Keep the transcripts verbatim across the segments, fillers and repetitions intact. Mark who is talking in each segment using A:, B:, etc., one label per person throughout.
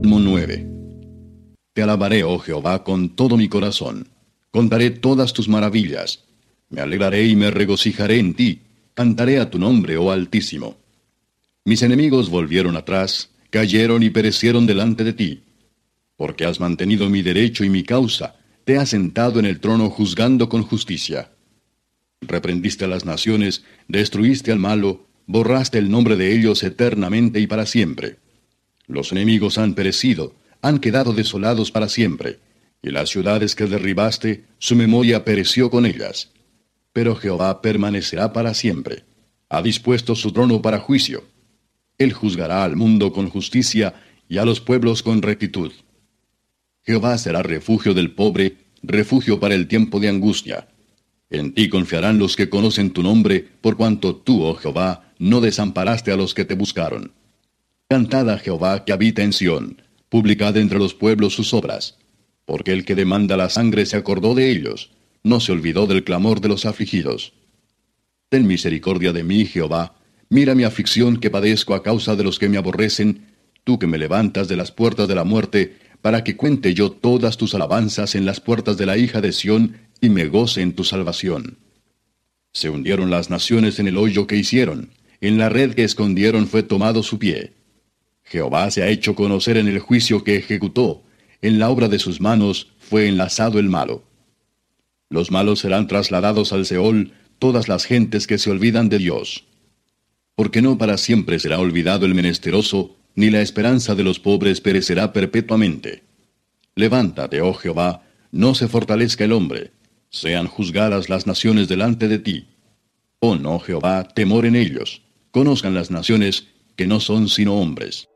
A: nueve. Te alabaré, oh Jehová, con todo mi corazón. Contaré todas tus maravillas. Me alegraré y me regocijaré en ti. Cantaré a tu nombre, oh Altísimo. Mis enemigos volvieron atrás, cayeron y perecieron delante de ti. Porque has mantenido mi derecho y mi causa, te has sentado en el trono juzgando con justicia. Reprendiste a las naciones, destruiste al malo, borraste el nombre de ellos eternamente y para siempre. Los enemigos han perecido, han quedado desolados para siempre, y las ciudades que derribaste, su memoria pereció con ellas. Pero Jehová permanecerá para siempre. Ha dispuesto su trono para juicio. Él juzgará al mundo con justicia y a los pueblos con rectitud. Jehová será refugio del pobre, refugio para el tiempo de angustia. En ti confiarán los que conocen tu nombre, por cuanto tú, oh Jehová, no desamparaste a los que te buscaron. Cantad a Jehová que habita en Sión, publicad entre los pueblos sus obras. Porque el que demanda la sangre se acordó de ellos, no se olvidó del clamor de los afligidos. Ten misericordia de mí, Jehová, mira mi aflicción que padezco a causa de los que me aborrecen, tú que me levantas de las puertas de la muerte, para que cuente yo todas tus alabanzas en las puertas de la hija de Sión, y me goce en tu salvación. Se hundieron las naciones en el hoyo que hicieron, en la red que escondieron fue tomado su pie. Jehová se ha hecho conocer en el juicio que ejecutó, en la obra de sus manos fue enlazado el malo. Los malos serán trasladados al Seol, todas las gentes que se olvidan de Dios. Porque no para siempre será olvidado el menesteroso, ni la esperanza de los pobres perecerá perpetuamente. Levántate, oh Jehová, no se fortalezca el hombre, sean juzgadas las naciones delante de ti. Pon, oh Jehová, temor en ellos, conozcan las naciones que no son sino hombres.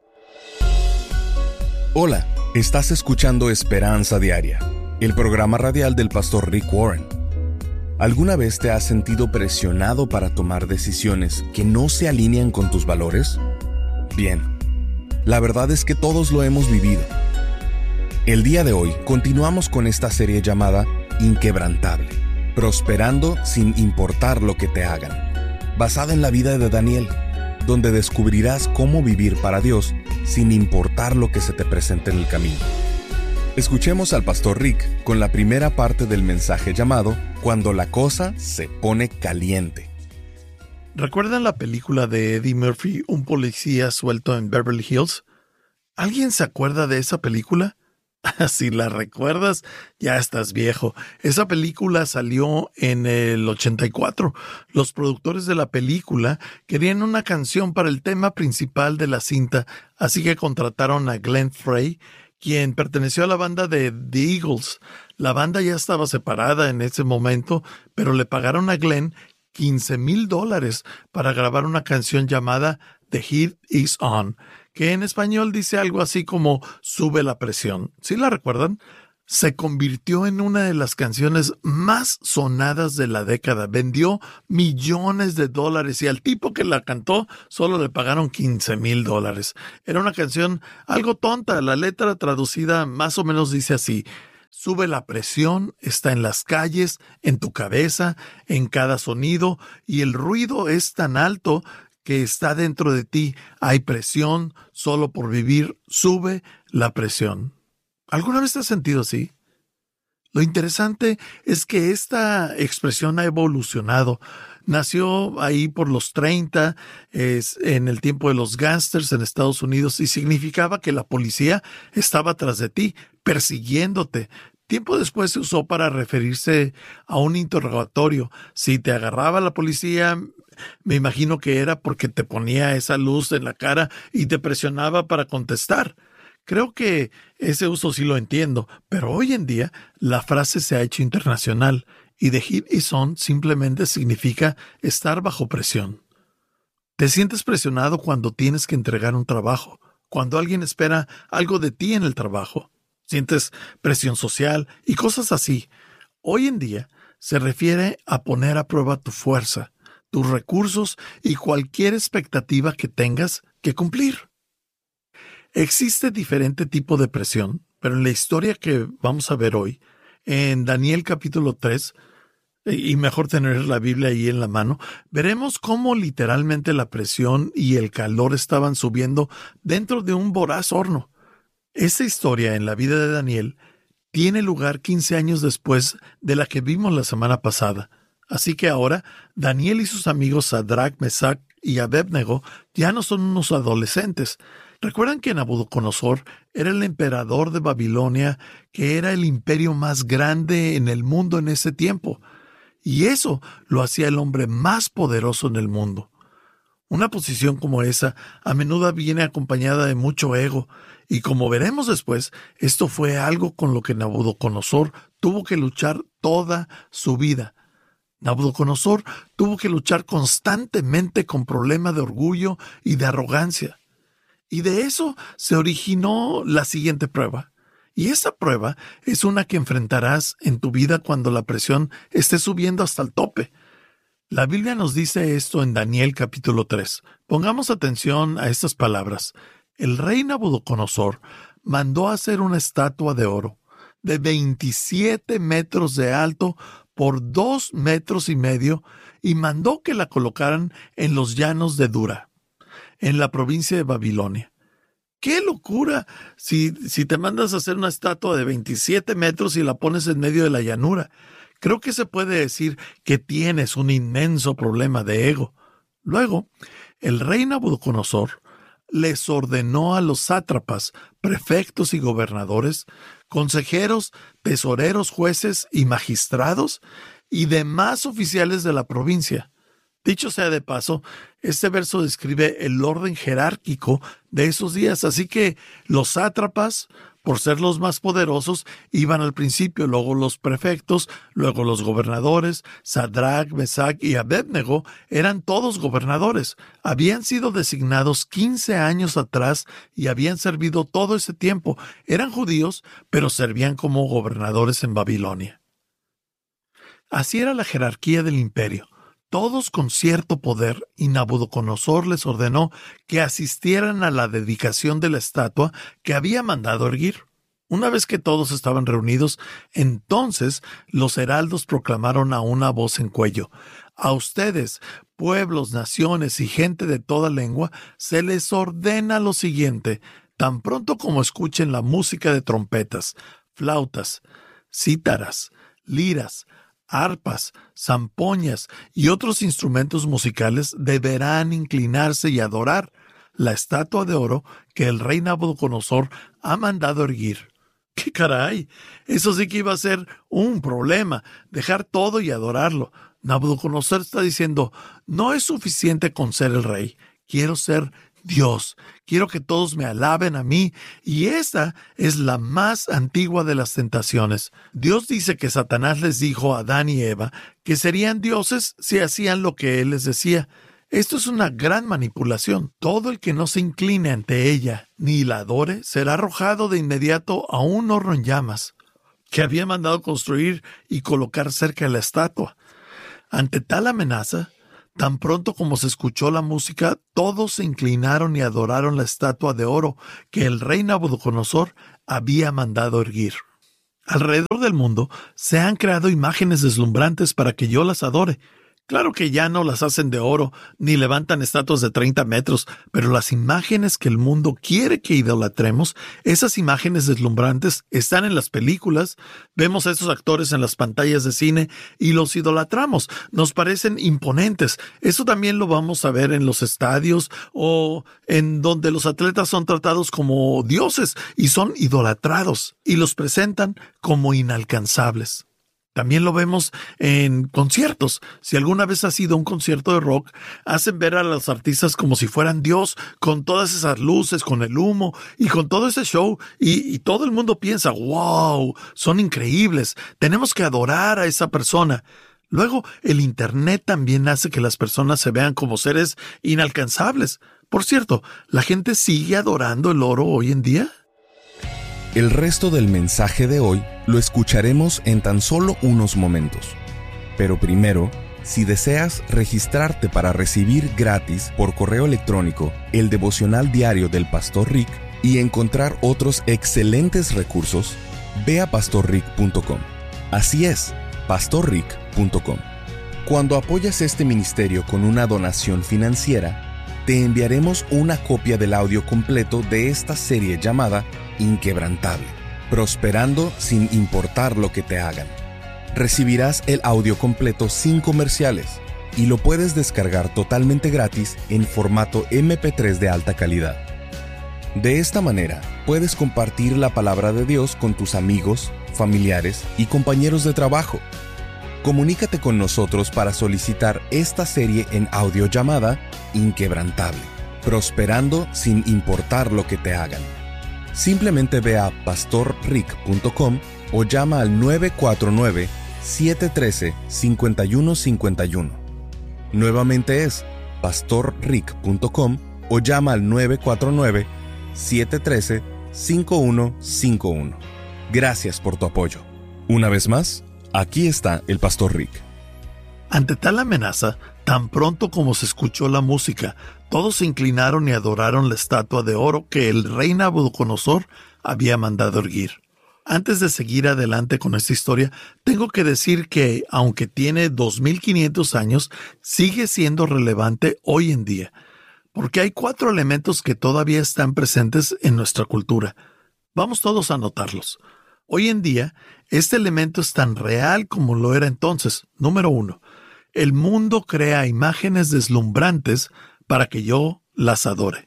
B: Hola, estás escuchando Esperanza Diaria, el programa radial del pastor Rick Warren. ¿Alguna vez te has sentido presionado para tomar decisiones que no se alinean con tus valores? Bien, la verdad es que todos lo hemos vivido. El día de hoy continuamos con esta serie llamada Inquebrantable, prosperando sin importar lo que te hagan, basada en la vida de Daniel, donde descubrirás cómo vivir para Dios sin importar lo que se te presente en el camino. Escuchemos al pastor Rick con la primera parte del mensaje llamado Cuando la cosa se pone caliente.
C: ¿Recuerdan la película de Eddie Murphy, un policía suelto en Beverly Hills? ¿Alguien se acuerda de esa película? Si la recuerdas, ya estás viejo. Esa película salió en el ochenta y cuatro. Los productores de la película querían una canción para el tema principal de la cinta, así que contrataron a Glenn Frey, quien perteneció a la banda de The Eagles. La banda ya estaba separada en ese momento, pero le pagaron a Glenn quince mil dólares para grabar una canción llamada The Heat Is On, que en español dice algo así como Sube la presión. ¿Sí la recuerdan? Se convirtió en una de las canciones más sonadas de la década. Vendió millones de dólares y al tipo que la cantó solo le pagaron quince mil dólares. Era una canción algo tonta. La letra traducida más o menos dice así: sube la presión, está en las calles, en tu cabeza, en cada sonido, y el ruido es tan alto que está dentro de ti. Hay presión solo por vivir. Sube la presión. ¿Alguna vez te has sentido así? Lo interesante es que esta expresión ha evolucionado. Nació ahí por los treinta, es en el tiempo de los gángsters en Estados Unidos, y significaba que la policía estaba tras de ti, persiguiéndote. Tiempo después se usó para referirse a un interrogatorio. Si te agarraba la policía, me imagino que era porque te ponía esa luz en la cara y te presionaba para contestar. Creo que ese uso sí lo entiendo, pero hoy en día la frase se ha hecho internacional y The Heat Is On simplemente significa estar bajo presión. Te sientes presionado cuando tienes que entregar un trabajo, cuando alguien espera algo de ti en el trabajo. Sientes presión social y cosas así. Hoy en día se refiere a poner a prueba tu fuerza, tus recursos y cualquier expectativa que tengas que cumplir. Existe diferente tipo de presión, pero en la historia que vamos a ver hoy, en Daniel capítulo tres, y mejor tener la Biblia ahí en la mano, veremos cómo literalmente la presión y el calor estaban subiendo dentro de un voraz horno. Esa historia en la vida de Daniel tiene lugar quince años después de la que vimos la semana pasada. Así que ahora, Daniel y sus amigos Sadrach, Mesach y Abednego ya no son unos adolescentes. ¿Recuerdan que Nabucodonosor era el emperador de Babilonia, que era el imperio más grande en el mundo en ese tiempo? Y eso lo hacía el hombre más poderoso en el mundo. Una posición como esa a menudo viene acompañada de mucho ego, y como veremos después, esto fue algo con lo que Nabucodonosor tuvo que luchar toda su vida. Nabucodonosor tuvo que luchar constantemente con problemas de orgullo y de arrogancia. Y de eso se originó la siguiente prueba. Y esa prueba es una que enfrentarás en tu vida cuando la presión esté subiendo hasta el tope. La Biblia nos dice esto en Daniel capítulo tres. Pongamos atención a estas palabras. El rey Nabucodonosor mandó hacer una estatua de oro de veintisiete metros de alto por dos metros y medio y mandó que la colocaran en los llanos de Dura, en la provincia de Babilonia. ¡Qué locura! Si, si te mandas a hacer una estatua de veintisiete metros y la pones en medio de la llanura, creo que se puede decir que tienes un inmenso problema de ego. Luego, el rey Nabucodonosor les ordenó a los sátrapas, prefectos y gobernadores, consejeros, tesoreros, jueces y magistrados y demás oficiales de la provincia. Dicho sea de paso, este verso describe el orden jerárquico de esos días, así que los sátrapas, por ser los más poderosos, iban al principio, luego los prefectos, luego los gobernadores. Sadrach, Mesach y Abednego eran todos gobernadores. Habían sido designados quince años atrás y habían servido todo ese tiempo. Eran judíos, pero servían como gobernadores en Babilonia. Así era la jerarquía del imperio. Todos con cierto poder, y Nabucodonosor les ordenó que asistieran a la dedicación de la estatua que había mandado erguir. Una vez que todos estaban reunidos, entonces los heraldos proclamaron a una voz en cuello: a ustedes, pueblos, naciones y gente de toda lengua, se les ordena lo siguiente: tan pronto como escuchen la música de trompetas, flautas, cítaras, liras, arpas, zampoñas y otros instrumentos musicales, deberán inclinarse y adorar la estatua de oro que el rey Nabucodonosor ha mandado erguir. ¡Qué caray! Eso sí que iba a ser un problema, dejar todo y adorarlo. Nabucodonosor está diciendo: no es suficiente con ser el rey, quiero ser Dios, quiero que todos me alaben a mí, y esta es la más antigua de las tentaciones. Dios dice que Satanás les dijo a Adán y Eva que serían dioses si hacían lo que él les decía. Esto es una gran manipulación. Todo el que no se incline ante ella ni la adore será arrojado de inmediato a un horno en llamas que había mandado construir y colocar cerca de la estatua. Ante tal amenaza, tan pronto como se escuchó la música, todos se inclinaron y adoraron la estatua de oro que el rey Nabucodonosor había mandado erguir. Alrededor del mundo se han creado imágenes deslumbrantes para que yo las adore. Claro que ya no las hacen de oro, ni levantan estatuas de treinta metros, pero las imágenes que el mundo quiere que idolatremos, esas imágenes deslumbrantes están en las películas, vemos a esos actores en las pantallas de cine y los idolatramos, nos parecen imponentes. Eso también lo vamos a ver en los estadios o en donde los atletas son tratados como dioses y son idolatrados y los presentan como inalcanzables. También lo vemos en conciertos. Si alguna vez has ido a un concierto de rock, hacen ver a los artistas como si fueran Dios, con todas esas luces, con el humo y con todo ese show. Y, y todo el mundo piensa: wow, son increíbles, tenemos que adorar a esa persona. Luego, el Internet también hace que las personas se vean como seres inalcanzables. Por cierto, ¿la gente sigue adorando el oro hoy en día?
B: El resto del mensaje de hoy lo escucharemos en tan solo unos momentos. Pero primero, si deseas registrarte para recibir gratis por correo electrónico el devocional diario del Pastor Rick y encontrar otros excelentes recursos, ve a pastor rick punto com. Así es, pastor rick punto com. Cuando apoyas este ministerio con una donación financiera, te enviaremos una copia del audio completo de esta serie llamada inquebrantable, prosperando sin importar lo que te hagan. Recibirás el audio completo sin comerciales y lo puedes descargar totalmente gratis en formato eme pe tres de alta calidad. De esta manera, puedes compartir la palabra de Dios con tus amigos, familiares y compañeros de trabajo. Comunícate con nosotros para solicitar esta serie en audio llamada Inquebrantable, prosperando sin importar lo que te hagan. Simplemente ve a pastor rick punto com o llama al nueve cuatro nueve, siete uno tres, cinco uno cinco uno. Nuevamente es pastor rick punto com o llama al nueve cuatro nueve, siete uno tres, cinco uno cinco uno. Gracias por tu apoyo. Una vez más, aquí está el Pastor Rick.
C: Ante tal amenaza, tan pronto como se escuchó la música, todos se inclinaron y adoraron la estatua de oro que el rey Nabucodonosor había mandado erguir. Antes de seguir adelante con esta historia, tengo que decir que, aunque tiene dos mil quinientos años, sigue siendo relevante hoy en día, porque hay cuatro elementos que todavía están presentes en nuestra cultura. Vamos todos a notarlos. Hoy en día, este elemento es tan real como lo era entonces. Número uno, el mundo crea imágenes deslumbrantes para que yo las adore.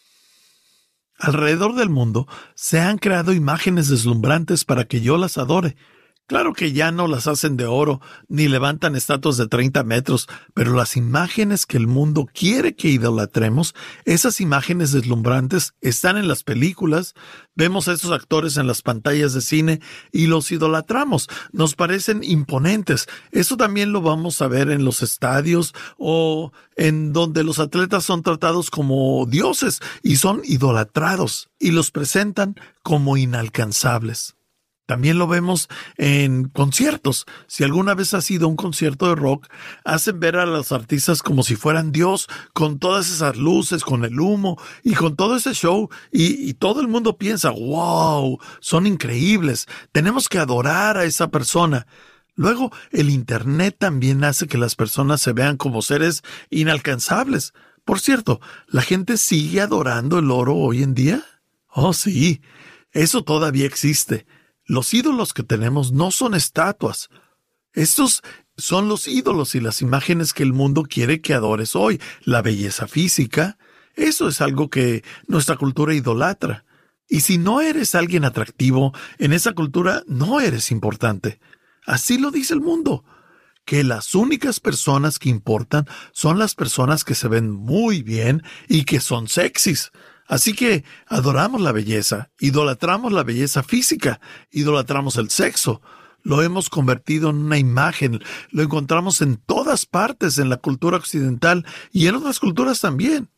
C: Alrededor del mundo se han creado imágenes deslumbrantes para que yo las adore. Claro que ya no las hacen de oro, ni levantan estatuas de treinta metros, pero las imágenes que el mundo quiere que idolatremos, esas imágenes deslumbrantes están en las películas, vemos a esos actores en las pantallas de cine y los idolatramos, nos parecen imponentes. Eso también lo vamos a ver en los estadios o en donde los atletas son tratados como dioses y son idolatrados y los presentan como inalcanzables. También lo vemos en conciertos. Si alguna vez has ido a un concierto de rock, hacen ver a los artistas como si fueran Dios, con todas esas luces, con el humo y con todo ese show. Y, y todo el mundo piensa, wow, son increíbles. Tenemos que adorar a esa persona. Luego, el Internet también hace que las personas se vean como seres inalcanzables. Por cierto, ¿la gente sigue adorando el oro hoy en día? Oh, sí, eso todavía existe. Los ídolos que tenemos no son estatuas. Estos son los ídolos y las imágenes que el mundo quiere que adores hoy. La belleza física, eso es algo que nuestra cultura idolatra. Y si no eres alguien atractivo en esa cultura, no eres importante. Así lo dice el mundo, que las únicas personas que importan son las personas que se ven muy bien y que son sexys. Así que adoramos la belleza, idolatramos la belleza física, idolatramos el sexo. Lo hemos convertido en una imagen, lo encontramos en todas partes en la cultura occidental y en otras culturas también.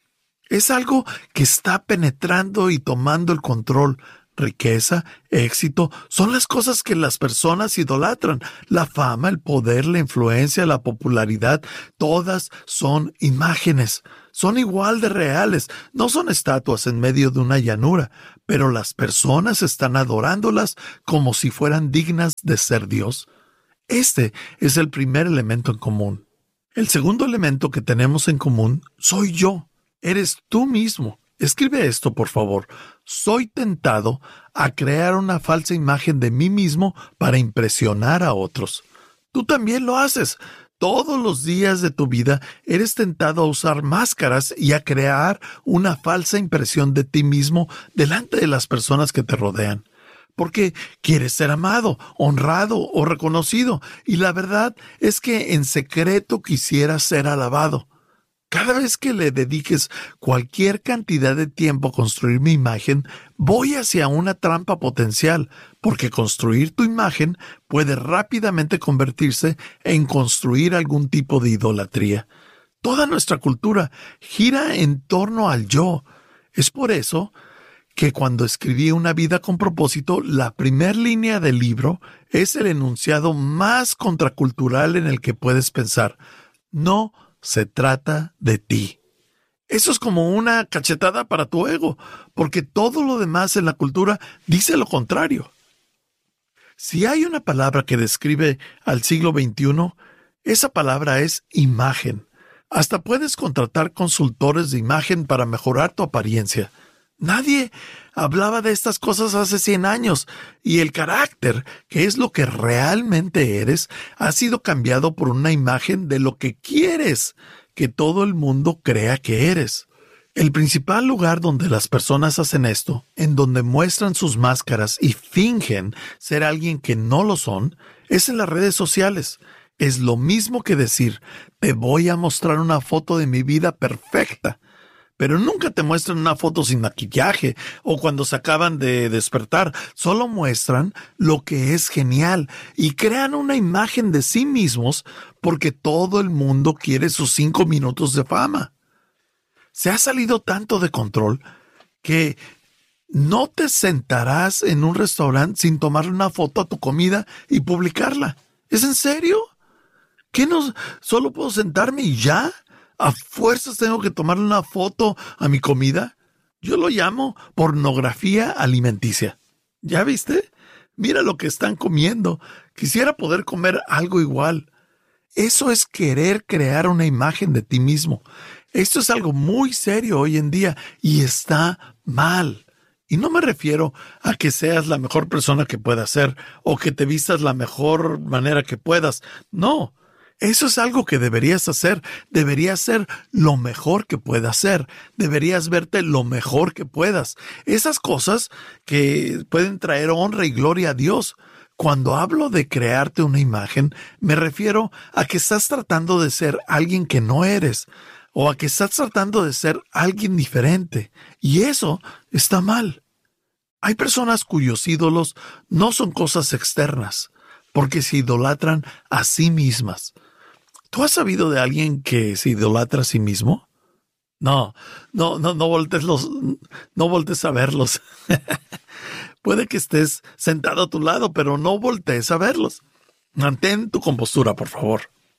C: Es algo que está penetrando y tomando el control. Riqueza, éxito, son las cosas que las personas idolatran. La fama, el poder, la influencia, la popularidad, todas son imágenes. Son igual de reales, no son estatuas en medio de una llanura, pero las personas están adorándolas como si fueran dignas de ser Dios. Este es el primer elemento en común. El segundo elemento que tenemos en común soy yo, eres tú mismo. Escribe esto, por favor. Soy tentado a crear una falsa imagen de mí mismo para impresionar a otros. Tú también lo haces. Todos los días de tu vida eres tentado a usar máscaras y a crear una falsa impresión de ti mismo delante de las personas que te rodean. Porque quieres ser amado, honrado o reconocido. Y la verdad es que en secreto quisieras ser alabado. Cada vez que le dediques cualquier cantidad de tiempo a construir mi imagen, voy hacia una trampa potencial, porque construir tu imagen puede rápidamente convertirse en construir algún tipo de idolatría. Toda nuestra cultura gira en torno al yo. Es por eso que cuando escribí Una vida con propósito, la primera línea del libro es el enunciado más contracultural en el que puedes pensar. No se trata de ti. Eso es como una cachetada para tu ego, porque todo lo demás en la cultura dice lo contrario. Si hay una palabra que describe al siglo veintiuno, esa palabra es imagen. Hasta puedes contratar consultores de imagen para mejorar tu apariencia. Nadie hablaba de estas cosas hace cien años, y el carácter, que es lo que realmente eres, ha sido cambiado por una imagen de lo que quieres que todo el mundo crea que eres. El principal lugar donde las personas hacen esto, en donde muestran sus máscaras y fingen ser alguien que no lo son, es en las redes sociales. Es lo mismo que decir, te voy a mostrar una foto de mi vida perfecta, pero nunca te muestran una foto sin maquillaje o cuando se acaban de despertar. Solo muestran lo que es genial y crean una imagen de sí mismos porque todo el mundo quiere sus cinco minutos de fama. Se ha salido tanto de control que no te sentarás en un restaurante sin tomarle una foto a tu comida y publicarla. ¿Es en serio? ¿Qué no? ¿Solo puedo sentarme y ya? ¿A fuerzas tengo que tomarle una foto a mi comida? Yo lo llamo pornografía alimenticia. ¿Ya viste? Mira lo que están comiendo. Quisiera poder comer algo igual. Eso es querer crear una imagen de ti mismo. Esto es algo muy serio hoy en día y está mal. Y no me refiero a que seas la mejor persona que puedas ser o que te vistas la mejor manera que puedas. No, eso es algo que deberías hacer. Deberías ser lo mejor que puedas ser. Deberías verte lo mejor que puedas. Esas cosas que pueden traer honra y gloria a Dios. Cuando hablo de crearte una imagen, me refiero a que estás tratando de ser alguien que no eres, o a que estás tratando de ser alguien diferente, y eso está mal. Hay personas cuyos ídolos no son cosas externas, porque se idolatran a sí mismas. ¿Tú has sabido de alguien que se idolatra a sí mismo? No, no, no, no voltees los, no voltees a verlos. Puede que estés sentado a tu lado, pero no voltees a verlos. Mantén tu compostura, por favor.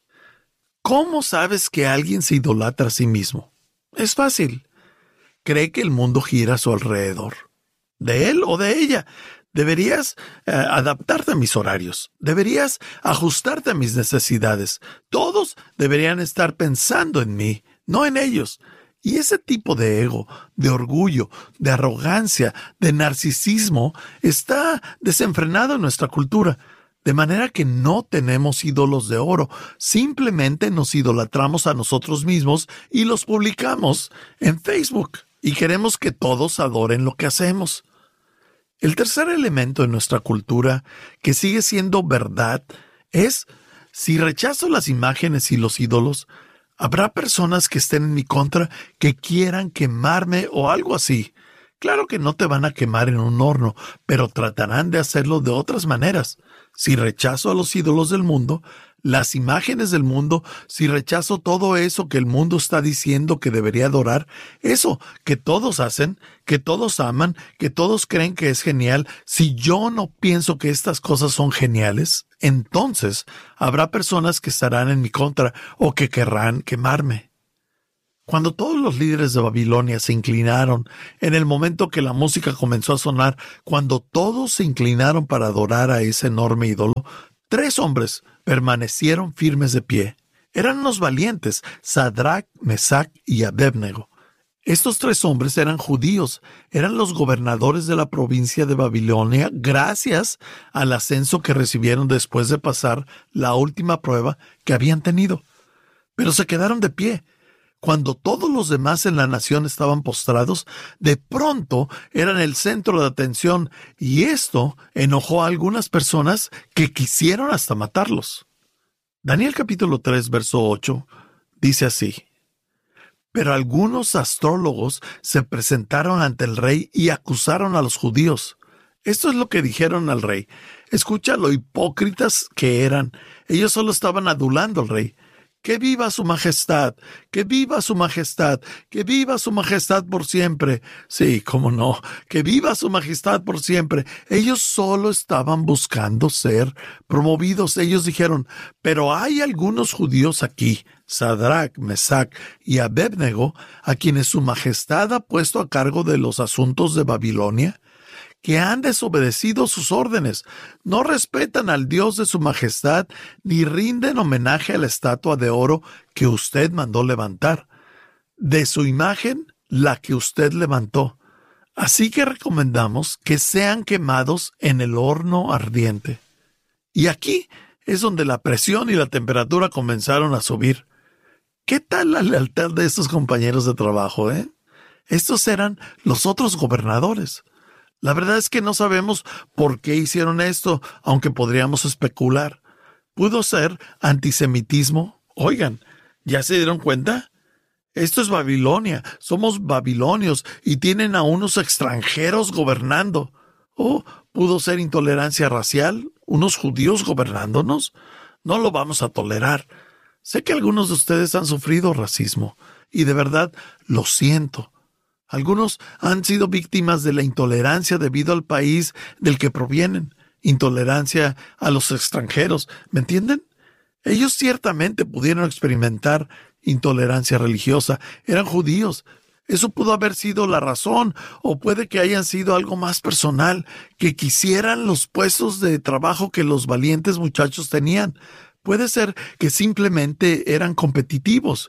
C: ¿Cómo sabes que alguien se idolatra a sí mismo? Es fácil. Cree que el mundo gira a su alrededor. De él o de ella. Deberías eh, adaptarte a mis horarios. Deberías ajustarte a mis necesidades. Todos deberían estar pensando en mí, no en ellos. Y ese tipo de ego, de orgullo, de arrogancia, de narcisismo está desenfrenado en nuestra cultura. De manera que no tenemos ídolos de oro, simplemente nos idolatramos a nosotros mismos y los publicamos en Facebook y queremos que todos adoren lo que hacemos. El tercer elemento en nuestra cultura que sigue siendo verdad es, si rechazo las imágenes y los ídolos, habrá personas que estén en mi contra que quieran quemarme o algo así. Claro que no te van a quemar en un horno, pero tratarán de hacerlo de otras maneras. Si rechazo a los ídolos del mundo, las imágenes del mundo, si rechazo todo eso que el mundo está diciendo que debería adorar, eso que todos hacen, que todos aman, que todos creen que es genial, si yo no pienso que estas cosas son geniales, entonces habrá personas que estarán en mi contra o que querrán quemarme. Cuando todos los líderes de Babilonia se inclinaron, en el momento que la música comenzó a sonar, cuando todos se inclinaron para adorar a ese enorme ídolo, tres hombres permanecieron firmes de pie. Eran unos valientes, Sadrach, Mesach y Abednego. Estos tres hombres eran judíos, eran los gobernadores de la provincia de Babilonia gracias al ascenso que recibieron después de pasar la última prueba que habían tenido. Pero se quedaron de pie. Cuando todos los demás en la nación estaban postrados, de pronto eran el centro de atención y esto enojó a algunas personas que quisieron hasta matarlos. Daniel capítulo tres, verso ocho, dice así: Pero algunos astrólogos se presentaron ante el rey y acusaron a los judíos. Esto es lo que dijeron al rey. Escucha lo hipócritas que eran. Ellos solo estaban adulando al rey. ¡Que viva su majestad! ¡Que viva su majestad! ¡Que viva su majestad por siempre! Sí, cómo no, ¡que viva su majestad por siempre! Ellos solo estaban buscando ser promovidos. Ellos dijeron, pero hay algunos judíos aquí, Sadrach, Mesach y Abednego, a quienes su majestad ha puesto a cargo de los asuntos de Babilonia, que han desobedecido sus órdenes, no respetan al Dios de su majestad, ni rinden homenaje a la estatua de oro que usted mandó levantar, de su imagen, la que usted levantó. Así que recomendamos que sean quemados en el horno ardiente. Y aquí es donde la presión y la temperatura comenzaron a subir. ¿Qué tal la lealtad de estos compañeros de trabajo, eh? Estos eran los otros gobernadores. La verdad es que no sabemos por qué hicieron esto, aunque podríamos especular. ¿Pudo ser antisemitismo? Oigan, ¿ya se dieron cuenta? Esto es Babilonia, somos babilonios y tienen a unos extranjeros gobernando. ¿O pudo ser intolerancia racial? ¿Unos judíos gobernándonos? No lo vamos a tolerar. Sé que algunos de ustedes han sufrido racismo y de verdad lo siento. Algunos han sido víctimas de la intolerancia debido al país del que provienen. Intolerancia a los extranjeros, ¿me entienden? Ellos ciertamente pudieron experimentar intolerancia religiosa. Eran judíos. Eso pudo haber sido la razón, o puede que hayan sido algo más personal, que quisieran los puestos de trabajo que los valientes muchachos tenían. Puede ser que simplemente eran competitivos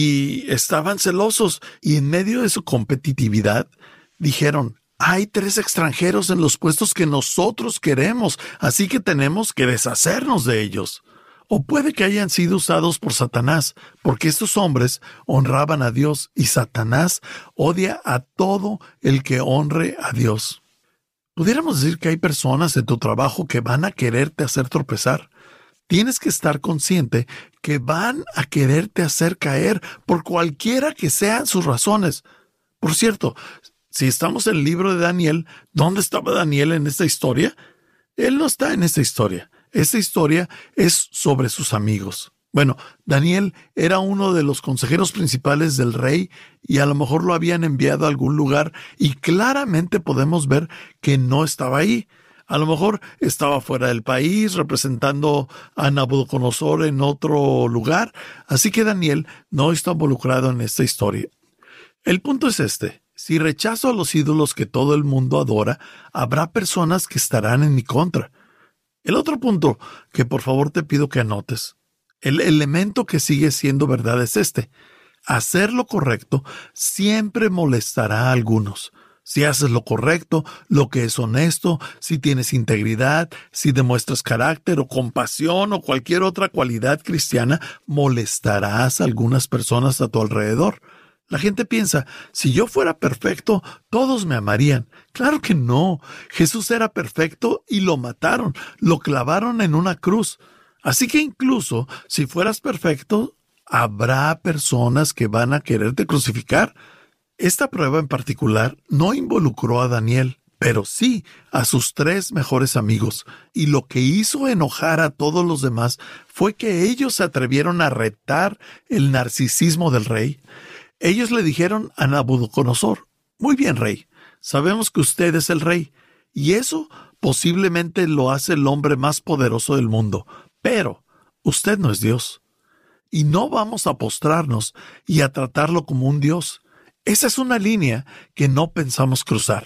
C: y estaban celosos, y en medio de su competitividad dijeron: hay tres extranjeros en los puestos que nosotros queremos, así que tenemos que deshacernos de ellos. O puede que hayan sido usados por Satanás, porque estos hombres honraban a Dios y Satanás odia a todo el que honre a Dios. Pudiéramos decir que hay personas en tu trabajo que van a quererte hacer tropezar. Tienes que estar consciente que van a quererte hacer caer por cualquiera que sean sus razones. Por cierto, si estamos en el libro de Daniel, ¿dónde estaba Daniel en esta historia? Él no está en esta historia. Esta historia es sobre sus amigos. Bueno, Daniel era uno de los consejeros principales del rey y a lo mejor lo habían enviado a algún lugar y claramente podemos ver que no estaba ahí. A lo mejor estaba fuera del país representando a Nabucodonosor en otro lugar. Así que Daniel no está involucrado en esta historia. El punto es este. Si rechazo a los ídolos que todo el mundo adora, habrá personas que estarán en mi contra. El otro punto que por favor te pido que anotes, el elemento que sigue siendo verdad es este: hacer lo correcto siempre molestará a algunos. Si haces lo correcto, lo que es honesto, si tienes integridad, si demuestras carácter o compasión o cualquier otra cualidad cristiana, molestarás a algunas personas a tu alrededor. La gente piensa: si yo fuera perfecto, todos me amarían. Claro que no. Jesús era perfecto y lo mataron, lo clavaron en una cruz. Así que incluso si fueras perfecto, habrá personas que van a quererte crucificar. Esta prueba en particular no involucró a Daniel, pero sí a sus tres mejores amigos. Y lo que hizo enojar a todos los demás fue que ellos se atrevieron a retar el narcisismo del rey. Ellos le dijeron a Nabucodonosor: muy bien, rey, sabemos que usted es el rey, y eso posiblemente lo hace el hombre más poderoso del mundo, pero usted no es Dios, y no vamos a postrarnos y a tratarlo como un Dios. Esa es una línea que no pensamos cruzar.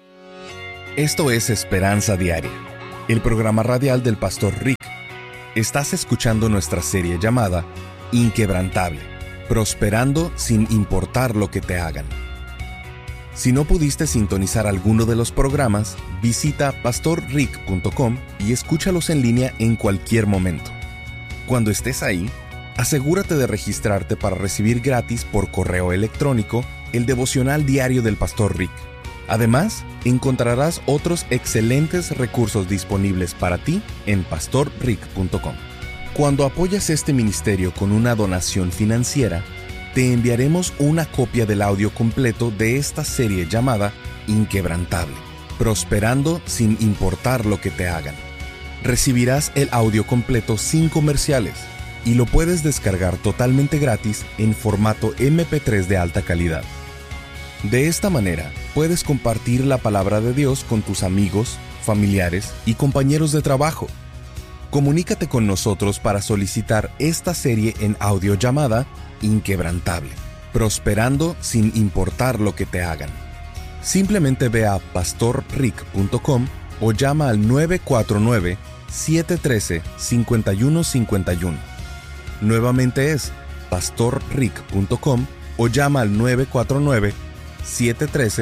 B: Esto es Esperanza Diaria, el programa radial del pastor Rick. Estás escuchando nuestra serie llamada Inquebrantable, prosperando sin importar lo que te hagan. Si no pudiste sintonizar alguno de los programas, visita pastor rick punto com y escúchalos en línea en cualquier momento. Cuando estés ahí, asegúrate de registrarte para recibir gratis por correo electrónico el devocional diario del pastor Rick. Además, encontrarás otros excelentes recursos disponibles para ti en pastor rick punto com. Cuando apoyas este ministerio con una donación financiera, te enviaremos una copia del audio completo de esta serie llamada Inquebrantable, prosperando sin importar lo que te hagan. Recibirás el audio completo sin comerciales y lo puedes descargar totalmente gratis en formato eme pe tres de alta calidad. De esta manera, puedes compartir la palabra de Dios con tus amigos, familiares y compañeros de trabajo. Comunícate con nosotros para solicitar esta serie en audio llamada Inquebrantable, prosperando sin importar lo que te hagan. Simplemente ve a pastor rick punto com o llama al nueve cuatro nueve, siete uno tres, cinco uno cinco uno. Nuevamente es pastor rick punto com o llama al nueve cuatro nueve, siete uno tres,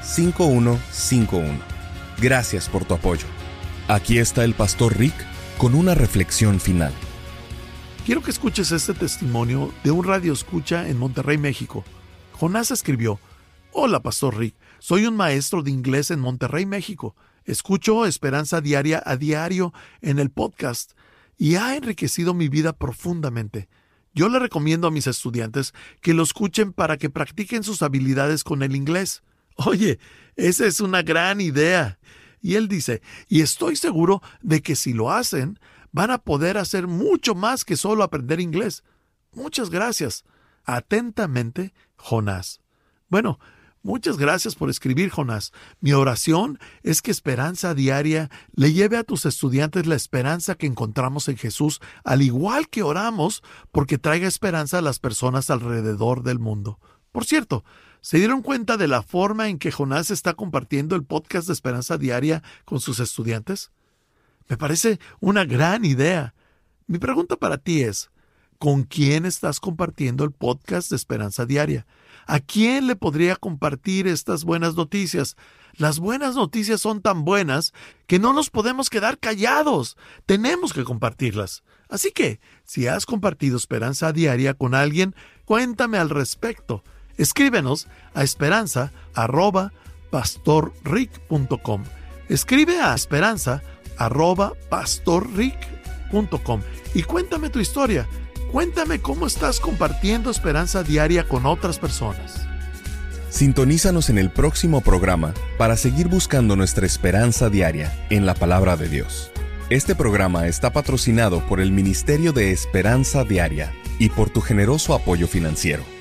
B: cinco uno cinco uno. Gracias por tu apoyo. Aquí está el pastor Rick con una reflexión final.
C: Quiero que escuches este testimonio de un radioescucha en Monterrey, México. Jonás escribió: Hola, pastor Rick. Soy un maestro de inglés en Monterrey, México. Escucho Esperanza Diaria a diario en el podcast y ha enriquecido mi vida profundamente. Yo le recomiendo a mis estudiantes que lo escuchen para que practiquen sus habilidades con el inglés. Oye, esa es una gran idea. Y él dice, y estoy seguro de que si lo hacen, van a poder hacer mucho más que solo aprender inglés. Muchas gracias. Atentamente, Jonás. Bueno, muchas gracias por escribir, Jonás. Mi oración es que Esperanza Diaria le lleve a tus estudiantes la esperanza que encontramos en Jesús, al igual que oramos porque traiga esperanza a las personas alrededor del mundo. Por cierto, ¿se dieron cuenta de la forma en que Jonás está compartiendo el podcast de Esperanza Diaria con sus estudiantes? Me parece una gran idea. Mi pregunta para ti es, ¿con quién estás compartiendo el podcast de Esperanza Diaria? ¿A quién le podría compartir estas buenas noticias? Las buenas noticias son tan buenas que no nos podemos quedar callados. Tenemos que compartirlas. Así que, si has compartido Esperanza Diaria con alguien, cuéntame al respecto. Escríbenos a esperanza arroba pastorrick punto com. Escribe a esperanza arroba pastorrick punto com y cuéntame tu historia. Cuéntame cómo estás compartiendo Esperanza Diaria con otras personas.
B: Sintonízanos en el próximo programa para seguir buscando nuestra esperanza diaria en la palabra de Dios. Este programa está patrocinado por el Ministerio de Esperanza Diaria y por tu generoso apoyo financiero.